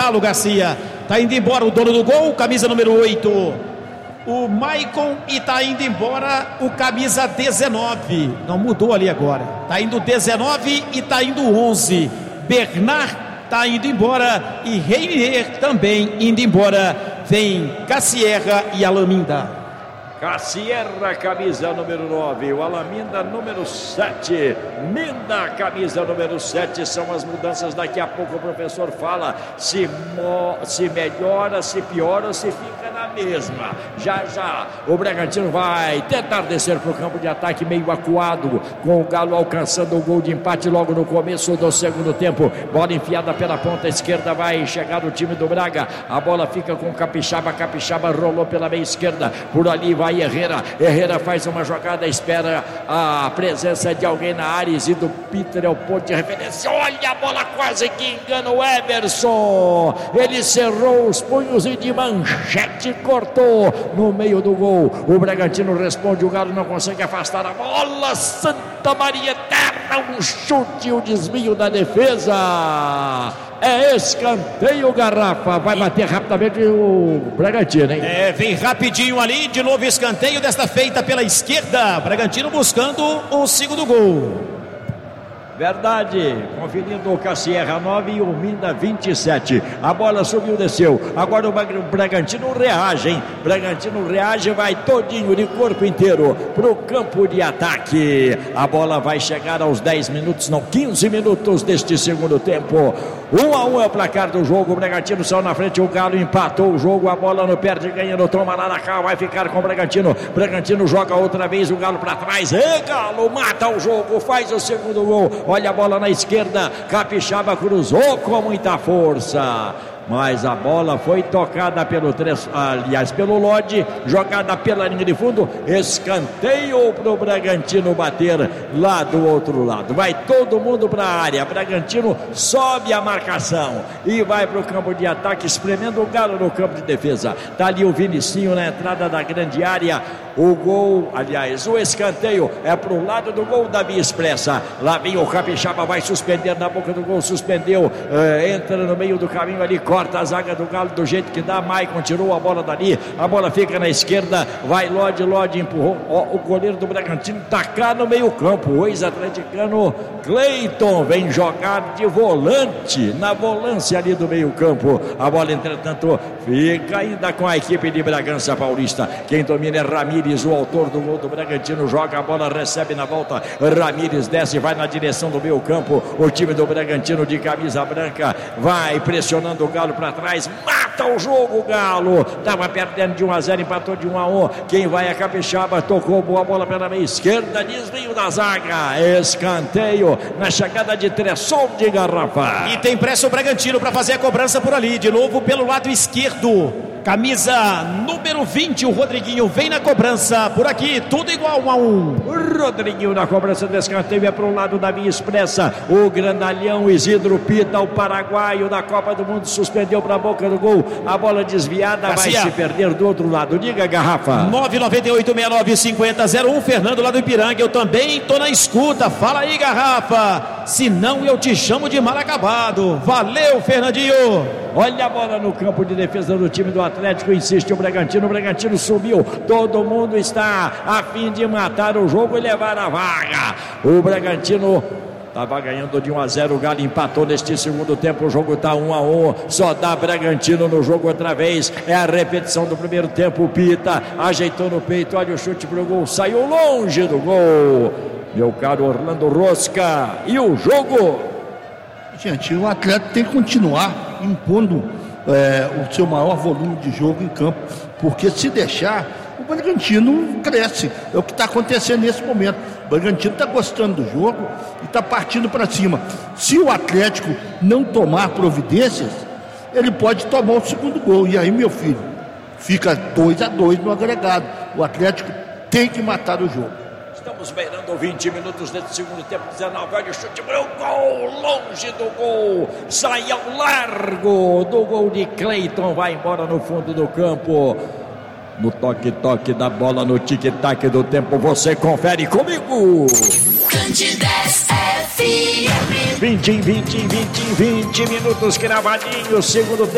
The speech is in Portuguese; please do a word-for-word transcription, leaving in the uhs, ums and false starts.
Galo, Garcia. Tá indo embora o dono do gol, camisa número oito, o Maicon, e tá indo embora o camisa dezenove. Não mudou ali agora. Tá indo dezenove e tá indo onze. Bernard tá indo embora e Reinier também indo embora. Vem Cassierra e Alaminda. Cassierra, camisa número nove, o Alaminda, número sete, Minda, camisa número sete, são as mudanças. Daqui a pouco o professor fala se, mo, se melhora, se piora ou se fica na mesma. Já, já, o Bragantino vai tentar descer para o campo de ataque meio acuado, com o Galo alcançando o gol de empate logo no começo do segundo tempo. Bola enfiada pela ponta esquerda, vai chegar o time do Braga, a bola fica com o Capixaba, Capixaba rolou pela meia esquerda, por ali vai Aí Herrera, Herrera faz uma jogada, espera a presença de alguém na área. Isidro Peter é o ponto de referência. Olha a bola, quase que engana o Emerson. Ele cerrou os punhos e de manchete cortou no meio do gol. O Bragantino responde, o Galo não consegue afastar a bola. Santa Maria Eterna, um chute, o um desvio da defesa. É escanteio, Garrafa. Vai bater rapidamente o Bragantino, hein? É, vem rapidinho ali. De novo escanteio, desta feita pela esquerda. Bragantino buscando o segundo gol. Verdade, conferindo o Cassierra nove e o Minda vinte e sete. A bola subiu, desceu. Agora o Bragantino reage, hein? Bragantino reage, vai todinho de corpo inteiro pro campo de ataque. A bola vai chegar aos dez minutos, não, quinze minutos deste segundo tempo. um a um é o placar do jogo. O Bragantino saiu na frente, o Galo empatou o jogo. A bola no perde, ganhando, toma lá na cá, vai ficar com o Bragantino. Bragantino joga outra vez, o Galo para trás. E Galo mata o jogo, faz o segundo gol. Olha a bola na esquerda, Capixaba cruzou com muita força, mas a bola foi tocada pelo aliás pelo Lodi, jogada pela linha de fundo, escanteio para o Bragantino bater lá do outro lado. Vai todo mundo para a área. Bragantino sobe a marcação e vai para o campo de ataque, espremendo o Galo no campo de defesa. Tá ali o Vinicinho na entrada da grande área. O gol, aliás, o escanteio é para o lado do gol da Via Expressa. Lá vem o Capixaba, vai suspender na boca do gol, suspendeu, é, entra no meio do caminho ali, corta a zaga do Galo do jeito que dá. Maicon tirou a bola dali, a bola fica na esquerda, vai Lodi, Lodi empurrou. Ó, o goleiro do Bragantino tá cá no meio campo, o ex-atleticano Cleiton vem jogar de volante, na volância ali do meio campo. A bola, entretanto, fica ainda com a equipe de Bragança Paulista. Quem domina é Ramírez, o autor do gol do Bragantino, joga a bola, recebe na volta. Ramírez desce, vai na direção do meio campo. O time do Bragantino de camisa branca vai pressionando o Galo para trás, mata o jogo. O Galo estava perdendo de um a zero, empatou de um a um. Quem vai é Capixaba, tocou boa bola pela meia esquerda, desvio da zaga, escanteio na chegada de Tressol de Garrafa. E tem pressa o Bragantino para fazer a cobrança por ali, de novo pelo lado esquerdo. Camisa número vinte, o Rodriguinho vem na cobrança. Por aqui, tudo igual, um a um. O Rodriguinho na cobrança do escanteio é para o lado da Via Expressa. O grandalhão Isidro Pita, o paraguaio da Copa do Mundo, suspendeu para a boca do gol. A bola desviada, Garcia, vai se perder do outro lado. Diga, Garrafa. nove nove oito seis nove cinco zero zero um, Fernando lá do Ipiranga. Eu também tô na escuta. Fala aí, Garrafa. Senão eu te chamo de mal acabado. Valeu, Fernandinho. Olha a bola no campo de defesa do time do Atlético, insiste o Bragantino, o Bragantino subiu, todo mundo está a fim de matar o jogo e levar a vaga. O Bragantino estava ganhando de um a zero, o Galo empatou neste segundo tempo, o jogo está um a um, só dá Bragantino no jogo outra vez, é a repetição do primeiro tempo. O Pita ajeitou no peito, olha o chute pro gol, saiu longe do gol, meu caro Orlando Rosca, e o jogo... Gente, o Atlético tem que continuar impondo é, o seu maior volume de jogo em campo, porque se deixar, o Bragantino cresce. É o que está acontecendo nesse momento. O Bragantino está gostando do jogo e está partindo para cima. Se o Atlético não tomar providências, ele pode tomar o segundo gol. E aí, meu filho, fica dois a dois no agregado. O Atlético tem que matar o jogo. Estamos beirando vinte minutos desse segundo tempo, dezenove, olha o chute para o gol, longe do gol, sai ao largo do gol de Cleiton, vai embora no fundo do campo. No toque-toque da bola, no tic-tac do tempo, você confere comigo. Candidez F M. vinte, vinte, vinte, vinte minutos cravadinhos, segundo tempo.